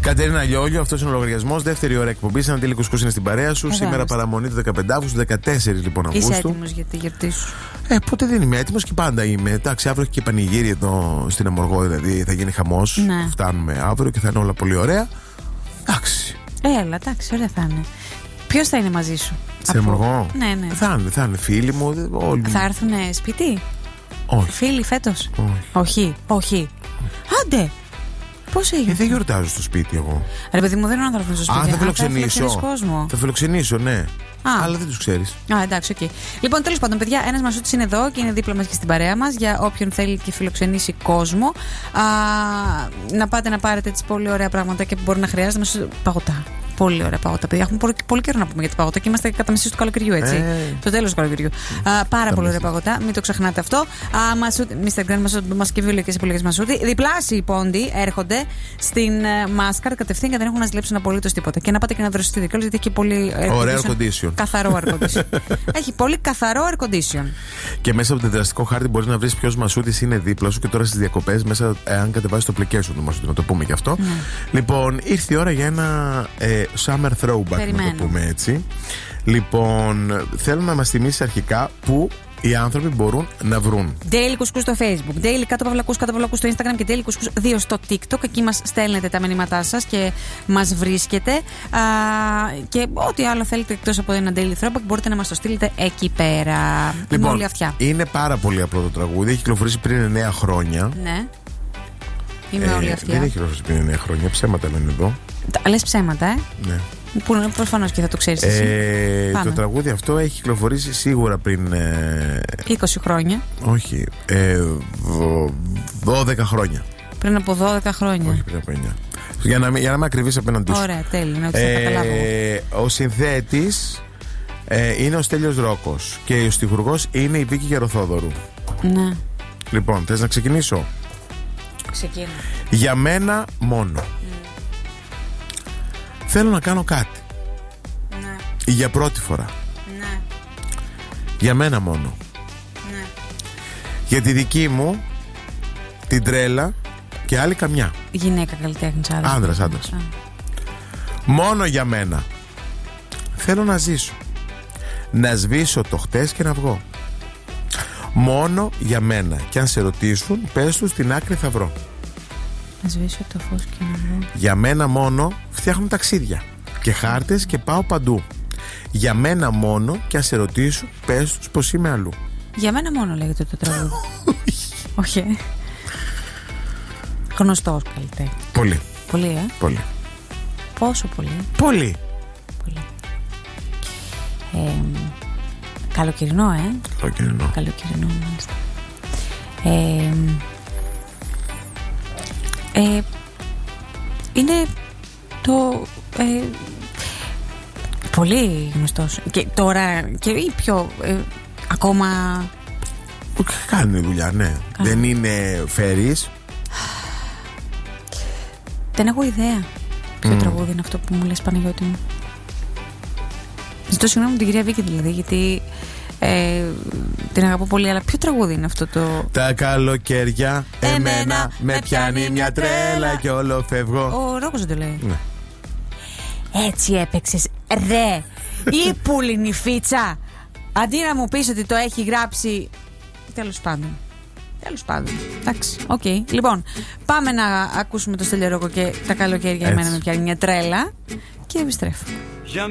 Κατερίνα Λιόλιο, αυτός είναι ο λογαριασμός. Δεύτερη ώρα εκπομπή. Ένα Ντέιλι Κουσκούς είναι στην παρέα σου. Σήμερα παραμονή του 15 Αύγουστου, 14 λοιπόν Αυγούστου. Είσαι έτοιμος για τη γιορτή σου? Ποτέ δεν είμαι έτοιμος και πάντα είμαι. Εντάξει, αύριο έχει και πανηγύρι εδώ στην Αμοργό, δηλαδή θα γίνει χαμός. Ναι. Φτάνουμε αύριο και θα είναι όλα πολύ ωραία. Εντάξει. Έλα, εντάξει, ωραία θα είναι. Ποιος θα είναι μαζί σου? Στην Αμοργό? Ναι. Θα είναι φίλοι μου. Όλοι. Θα έρθουν σπίτι? Όχι. Φίλοι φέτος? Όχι. Άντε! Πώς έγινε? Δεν γιορτάζω στο σπίτι εγώ. Ρε παιδί μου, δεν είναι άνθρωπος στο σπίτι. Θα φιλοξενήσω. Θα φιλοξενήσω, ναι. Αλλά δεν τους ξέρεις. Εντάξει, οκ. Λοιπόν, τέλος πάντων, παιδιά, ένας Μασούτης είναι εδώ και είναι δίπλα μας και στην παρέα μας για όποιον θέλει και φιλοξενήσει κόσμο. Να πάτε να πάρετε τις πολύ ωραία πράγματα και που μπορεί να χρειάζεται. Παγωτά. Πολύ ωραία παγωτά, παιδιά. Έχουμε πολύ καιρό να πούμε για τα παγωτά και είμαστε κατά μεσής του καλοκαιριού, έτσι. Το τέλος του καλοκαιριού. Πάρα πολύ ωραία παγωτά, μην το ξεχνάτε αυτό. Mr. Grand μας και βίλιο και σε επιλογές Μασούτη. Διπλάσιοι πόντοι έρχονται στην Μάσκαρ κατευθείαν και δεν έχουν να ζηλέψουν απολύτως τίποτα. Και να πάτε και να δροσιστείτε κιόλας, γιατί έχει πολύ. Ωραίο air condition. Καθαρό air condition. Έχει πολύ καθαρό air condition. Και μέσα από το δραστικό χάρτη μπορεί να βρει ποιος Μασούτης είναι δίπλα σου και τώρα στις διακοπές, μέσα αν κατεβάσει το application του Μασούτη, να το πούμε κι αυτό. Λοιπόν, ήρθε η ώρα για ένα summer throwback, να το πούμε έτσι. Λοιπόν, θέλω να μας θυμίσεις αρχικά που οι άνθρωποι μπορούν να βρουν. Daily Κουσκούς στο Facebook, Daily κάτω παυλακούς στο Instagram και Daily Κουσκούς 2 στο TikTok. Εκεί μας στέλνετε τα μηνύματά σας και μας βρίσκετε. Και ό,τι άλλο θέλετε εκτός από ένα Daily Throwback μπορείτε να μας το στείλετε εκεί πέρα. Λοιπόν, όλη αυτιά. Είναι πάρα πολύ απλό το τραγούδι. Έχει κυκλοφορήσει πριν 9 χρόνια. Ναι. Είμαι όλη αυτιά. Δεν έχει κυκλοφορήσει πριν 9 χρόνια. Ψέματα λένε εδώ. Λες ψέματα, Ναι. Που προφανώς και θα το ξέρεις εσύ. Το τραγούδι αυτό έχει κυκλοφορήσει σίγουρα πριν 20 χρόνια. Όχι, 12 χρόνια. Πριν από 12 χρόνια. Όχι, πριν από 9. Για να είμαι ακριβής απέναντί σου. Ωραία, τέλειο, να το καταλάβω. Ο συνθέτης είναι ο Στέλιος Ρόκος και ο στιχουργός είναι η Βίκη Γεροθόδωρου. Ναι. Λοιπόν, θες να ξεκινήσω? Ξεκίνα. Για μένα μόνο. Θέλω να κάνω κάτι. Ναι. Για πρώτη φορά. Ναι. Για μένα μόνο. Ναι. Για τη δική μου την τρέλα και άλλη καμιά. Γυναίκα καλλιτέχνης, Άντρας. Μόνο για μένα. Θέλω να ζήσω. Να σβήσω το χτες και να βγω. Μόνο για μένα. Και αν σε ρωτήσουν, πες τους στην άκρη θα βρω. Να σβήσω το φως και να βγω. Για μένα μόνο φτιάχνω ταξίδια και χάρτες και πάω παντού. Για μένα μόνο και αν σε ρωτήσουν, πες τους πως είμαι αλλού. Για μένα μόνο λέγεται το τραγούδι. Όχι. Γνωστός καλλιτέχνης. Πολύ. Πολύ, Πολύ. Πόσο πολύ? Πολύ. Καλοκαιρινό, Καλοκαιρινό, μάλιστα. Είναι το πολύ γνωστός. Και τώρα και ή πιο ακόμα κάνει δουλειά, ναι. Δεν είναι φέρεις. Δεν έχω ιδέα ποιο τραγούδι είναι αυτό που μου λες, Παναγιώτη μου. Ζητώ συγγνώμη την κυρία Βίκη δηλαδή, γιατί την αγαπώ πολύ, αλλά ποιο τραγούδι είναι αυτό το... Τα καλοκαίρια εμένα με πιάνει μια τρέλα και όλο φεύγω. Ο Ρόκος δεν το λέει. Ναι. Έτσι έπαιξες ρε ή πουλινιφίτσα, αντί να μου πεις ότι το έχει γράψει. Τέλος πάντων. Εντάξει, οκ. Λοιπόν, πάμε να ακούσουμε το Στέλιο Ρόκο και τα καλοκαίρια εμένα με πιάνει μια τρέλα και επιστρέφω. Για